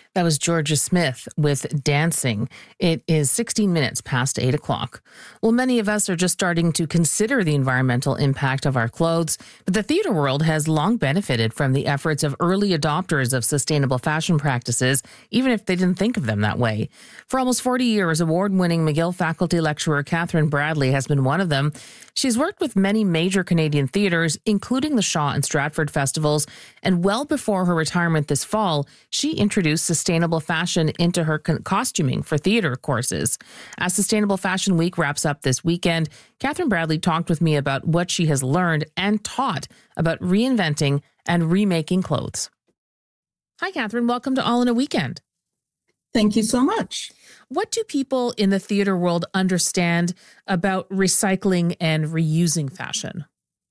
That was Georgia Smith with Dancing. It is 16 minutes past 8 o'clock. Well, many of us are just starting to consider the environmental impact of our clothes, but the theater world has long benefited from the efforts of early adopters of sustainable fashion practices, even if they didn't think of them that way. For almost 40 years, award-winning McGill faculty lecturer Catherine Bradley has been one of them. She's worked with many major Canadian theaters, including the Shaw and Stratford festivals, and well before her retirement this fall, she introduced sustainable fashion into her costuming for theater courses. As Sustainable Fashion Week wraps up this weekend, Catherine Bradley talked with me about what she has learned and taught about reinventing and remaking clothes. Hi, Catherine. Welcome to All in a Weekend. Thank you so much. What do people in the theater world understand about recycling and reusing fashion?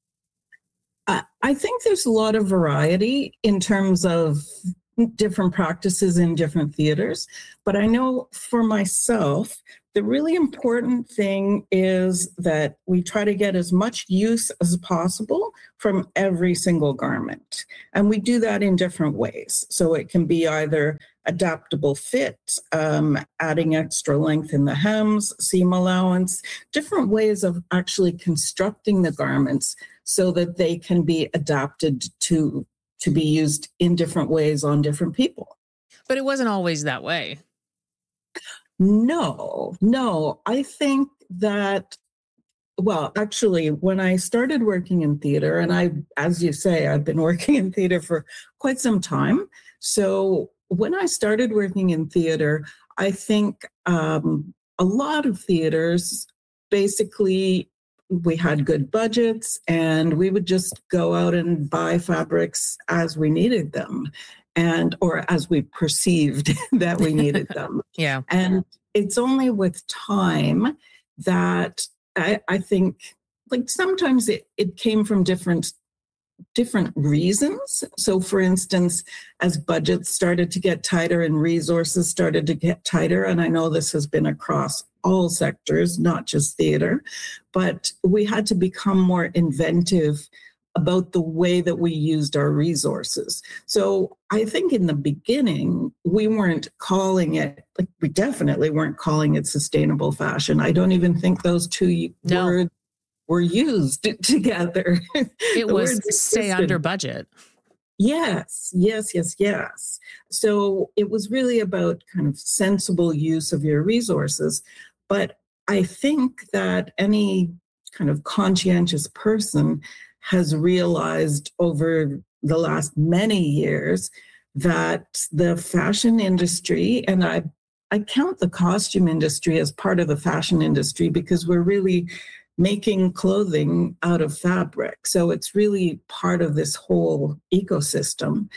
I think there's a lot of variety in terms of different practices in different theaters. But I know for myself, the really important thing is that we try to get as much use as possible from every single garment. And we do that in different ways. So it can be either adaptable fit, adding extra length in the hems, seam allowance, different ways of actually constructing the garments so that they can be adapted to be used in different ways on different people. But it wasn't always that way. No. I think that, well, actually, when I started working in theater, and as you say, I've been working in theater for quite some time. So when I started working in theater, I think a lot of theaters, basically, we had good budgets and we would just go out and buy fabrics as we needed them or as we perceived that we needed them. Yeah. And it's only with time that I think, like, sometimes it came from different reasons. So for instance, as budgets started to get tighter and resources started to get tighter, and I know this has been across all sectors, not just theater, but we had to become more inventive about the way that we used our resources. So I think in the beginning, we weren't calling it, like, we definitely weren't calling it sustainable fashion. I don't even think those two words were used together. It was stay under budget. Yes. So it was really about kind of sensible use of your resources. But I think that any kind of conscientious person has realized over the last many years that the fashion industry, and I count the costume industry as part of the fashion industry because we're really making clothing out of fabric. So it's really part of this whole ecosystem.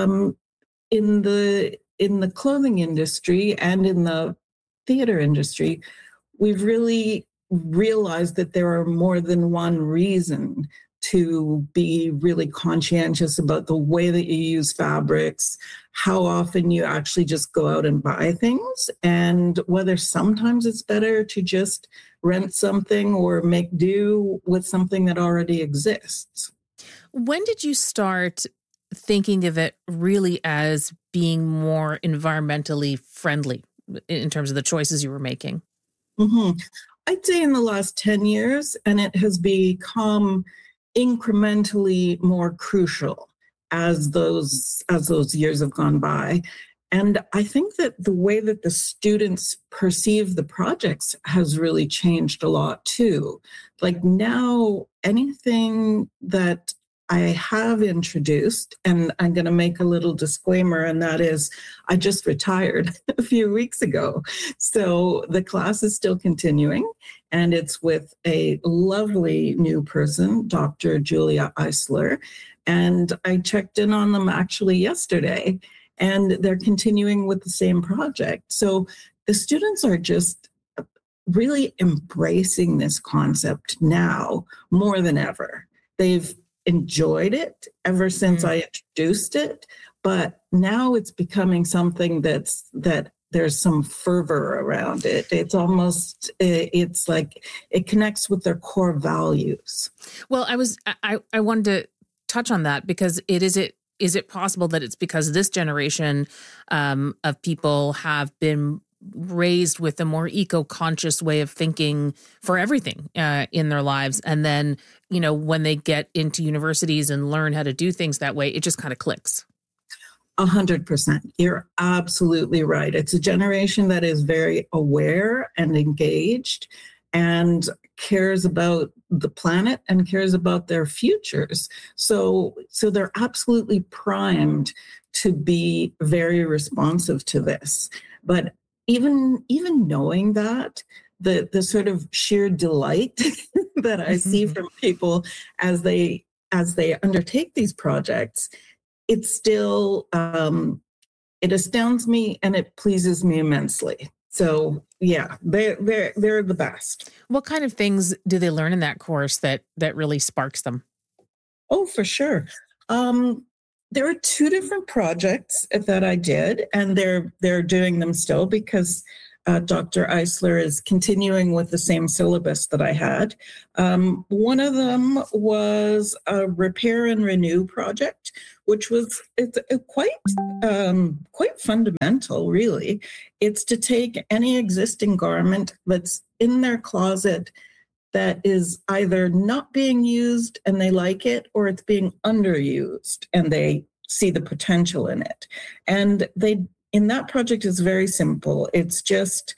In the clothing industry and in the theater industry, we've really realized that there are more than one reason to be really conscientious about the way that you use fabrics, how often you actually just go out and buy things, and whether sometimes it's better to just rent something or make do with something that already exists. When did you start thinking of it really as being more environmentally friendly in terms of the choices you were making? Mm-hmm. I'd say in the last 10 years, and it has become incrementally more crucial as those years have gone by. And I think that the way that the students perceive the projects has really changed a lot too. Like now, anything that I have introduced, and I'm going to make a little disclaimer, and that is I just retired a few weeks ago. So the class is still continuing, and it's with a lovely new person, Dr. Julia Eisler. And I checked in on them actually yesterday, and they're continuing with the same project. So the students are just really embracing this concept now more than ever. They've enjoyed it ever since I introduced it, but now it's becoming something that there's some fervor around it. It's almost, it's like it connects with their core values. Well, I wanted to touch on that because it is it possible that it's because this generation of people have been raised with a more eco-conscious way of thinking for everything in their lives, and then, when they get into universities and learn how to do things that way, it just kind of clicks? 100%. You're absolutely right. It's a generation that is very aware and engaged and cares about the planet and cares about their futures. So they're absolutely primed to be very responsive to this. But even knowing that, the sort of sheer delight that I see from people as they undertake these projects, it's still it astounds me and it pleases me immensely. So yeah, they're the best. What kind of things do they learn in that course that really sparks them? Oh, for sure. There are two different projects that I did, and they're doing them still because Dr. Eisler is continuing with the same syllabus that I had. One of them was a repair and renew project, which was quite fundamental, really. It's to take any existing garment that's in their closet that is either not being used and they like it, or it's being underused and they see the potential in it. And in that project is very simple. It's just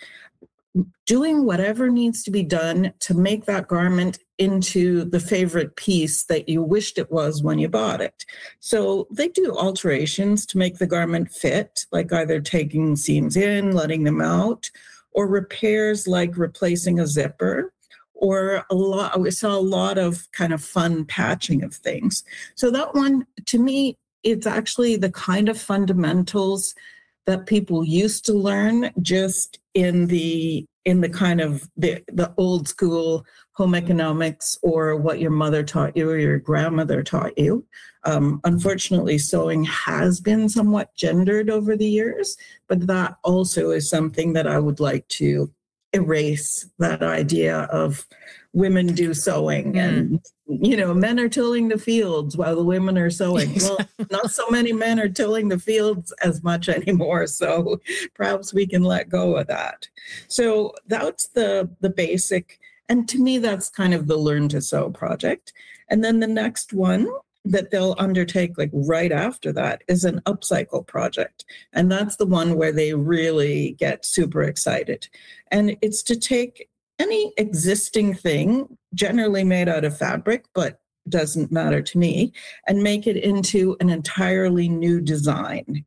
doing whatever needs to be done to make that garment into the favorite piece that you wished it was when you bought it. So they do alterations to make the garment fit, like either taking seams in, letting them out, or repairs like replacing a zipper, or we saw a lot of kind of fun patching of things. So that one, to me, it's actually the kind of fundamentals that people used to learn just in the kind of the old school home economics, or what your mother taught you or your grandmother taught you. Unfortunately, sewing has been somewhat gendered over the years, but that also is something that I would like to erase, that idea of women do sewing and men are tilling the fields while the women are sewing. Well, not so many men are tilling the fields as much anymore, so perhaps we can let go of that. So that's the basic, and to me that's kind of the Learn to Sew project. And then the next one that they'll undertake like right after that is an upcycle project. And that's the one where they really get super excited. And it's to take any existing thing, generally made out of fabric, but doesn't matter to me, and make it into an entirely new design.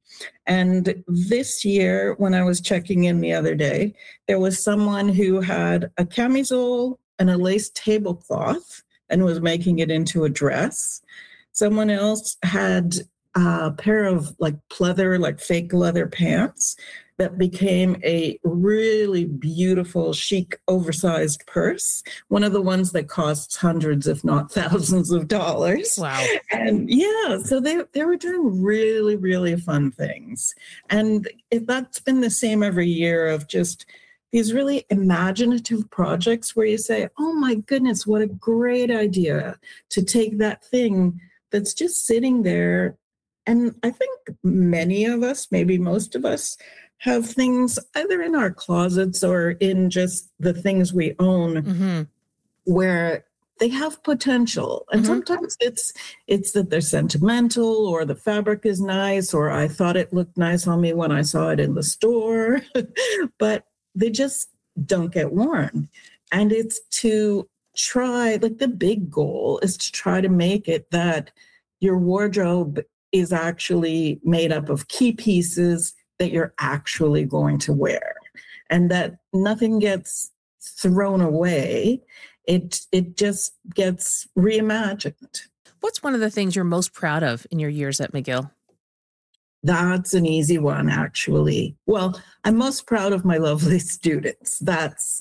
And this year, when I was checking in the other day, there was someone who had a camisole and a lace tablecloth and was making it into a dress. Someone else had a pair of like pleather, like fake leather pants that became a really beautiful, chic, oversized purse. One of the ones that costs hundreds, if not thousands of dollars. Wow. And yeah, so they were doing really, really fun things. And that's been the same every year, of just these really imaginative projects where you say, oh my goodness, what a great idea to take that thing that's just sitting there. And I think many of us, maybe most of us, have things either in our closets or in just the things we own where they have potential. And sometimes it's that they're sentimental, or the fabric is nice, or I thought it looked nice on me when I saw it in the store, but they just don't get worn. And it's to try, like the big goal is to try to make it that your wardrobe is actually made up of key pieces that you're actually going to wear, and that nothing gets thrown away. It just gets reimagined. What's one of the things you're most proud of in your years at McGill? That's an easy one, actually. Well, I'm most proud of my lovely students. That's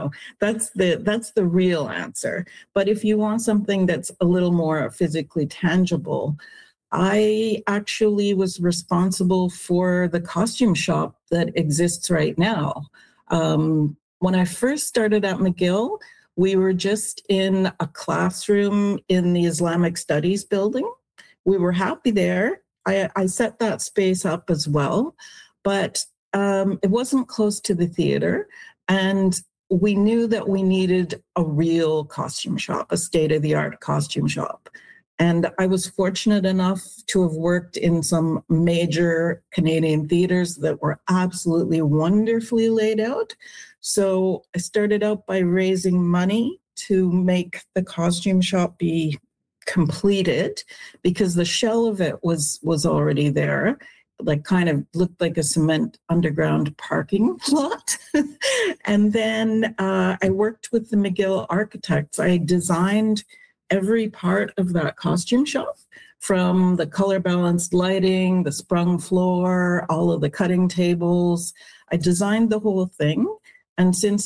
the real answer. But if you want something that's a little more physically tangible, I actually was responsible for the costume shop that exists right now. When I first started at McGill, we were just in a classroom in the Islamic Studies building. We were happy there. I set that space up as well, but it wasn't close to the theater. And we knew that we needed a real costume shop, a state-of-the-art costume shop. And I was fortunate enough to have worked in some major Canadian theaters that were absolutely wonderfully laid out. So I started out by raising money to make the costume shop be completed, because the shell of it was already there, like kind of looked like a cement underground parking lot. And then I worked with the McGill architects. I designed every part of that costume shop, from the color balanced lighting, the sprung floor, all of the cutting tables. I designed the whole thing. And since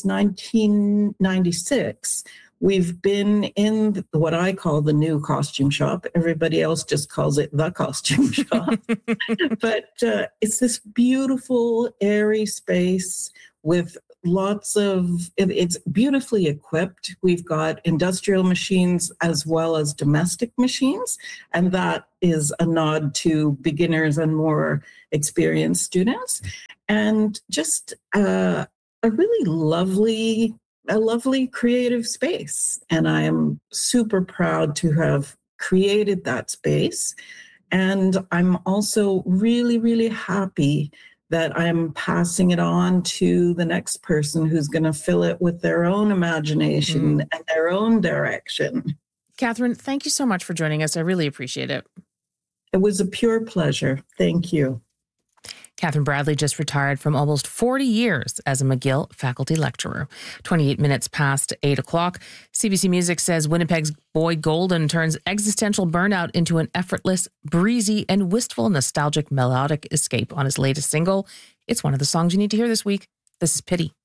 1996, we've been in what I call the new costume shop. Everybody else just calls it the costume shop. But it's this beautiful, airy space with it's beautifully equipped. We've got industrial machines as well as domestic machines. And that is a nod to beginners and more experienced students. And just a really lovely creative space. And I am super proud to have created that space. And I'm also really, really happy that I'm passing it on to the next person who's going to fill it with their own imagination and their own direction. Catherine, thank you so much for joining us. I really appreciate it. It was a pure pleasure. Thank you. Catherine Bradley just retired from almost 40 years as a McGill faculty lecturer. 28 minutes past 8 o'clock. CBC Music says Winnipeg's Boyd Golden turns existential burnout into an effortless, breezy, and wistful, nostalgic, melodic escape on his latest single. It's one of the songs you need to hear this week. This is Pity.